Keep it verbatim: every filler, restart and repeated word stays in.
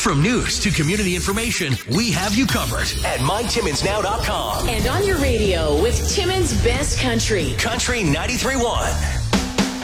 From news to community information, we have you covered at my timmons now dot com. And on your radio with Timmons Best Country. Country ninety-three point one.